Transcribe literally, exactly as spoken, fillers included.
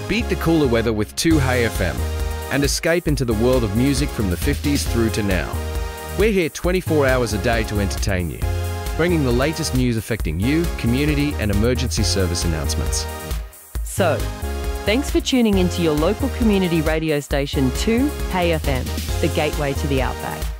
Beat the cooler weather with two Hey F M and escape into the world of music from the fifties through to now. We're here twenty-four hours a day to entertain you, bringing the latest news affecting you, community and emergency service announcements. So, thanks for tuning into your local community radio station two Hey F M, the gateway to the Outback.